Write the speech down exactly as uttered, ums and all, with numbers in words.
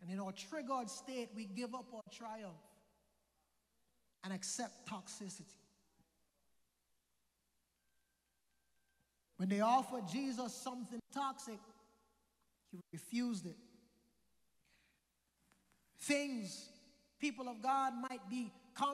And in our triggered state, we give up our triumph and accept toxicity. When they offered Jesus something toxic, he refused it. Things, people of God, might be